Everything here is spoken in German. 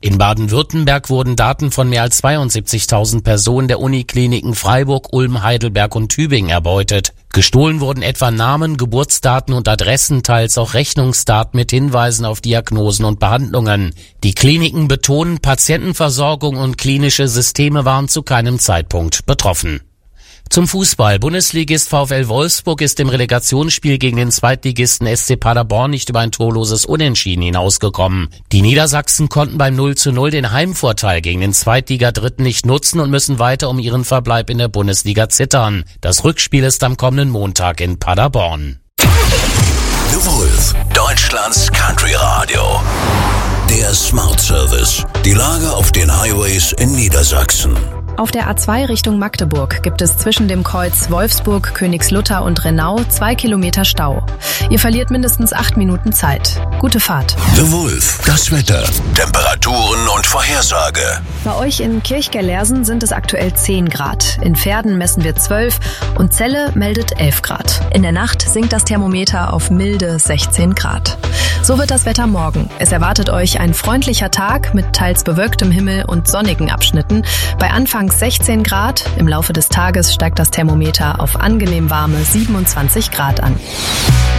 In Baden-Württemberg wurden Daten von mehr als 72.000 Personen der Unikliniken Freiburg, Ulm, Heidelberg und Tübingen erbeutet. Gestohlen wurden etwa Namen, Geburtsdaten und Adressen, teils auch Rechnungsdaten mit Hinweisen auf Diagnosen und Behandlungen. Die Kliniken betonen, Patientenversorgung und klinische Systeme waren zu keinem Zeitpunkt betroffen. Zum Fußball. Bundesligist VfL Wolfsburg ist im Relegationsspiel gegen den Zweitligisten SC Paderborn nicht über ein torloses Unentschieden hinausgekommen. Die Niedersachsen konnten beim 0:0 den Heimvorteil gegen den Zweitligadritten nicht nutzen und müssen weiter um ihren Verbleib in der Bundesliga zittern. Das Rückspiel ist am kommenden Montag in Paderborn. The Wolf, Deutschlands Country Radio. Der Smart Service. Die Lage auf den Highways in Niedersachsen. Auf der A2 Richtung Magdeburg gibt es zwischen dem Kreuz Wolfsburg, Königslutter und Rennau 2 Kilometer Stau. Ihr verliert mindestens 8 Minuten Zeit. Gute Fahrt. The Wolf, das Wetter, Temperaturen und Vorhersage. Bei euch in Kirchgerlersen sind es aktuell 10 Grad. In Verden messen wir 12 und Celle meldet 11 Grad. In der Nacht sinkt das Thermometer auf milde 16 Grad. So wird das Wetter morgen. Es erwartet euch ein freundlicher Tag mit teils bewölktem Himmel und sonnigen Abschnitten. Bei anfangs 16 Grad, im Laufe des Tages steigt das Thermometer auf angenehm warme 27 Grad an.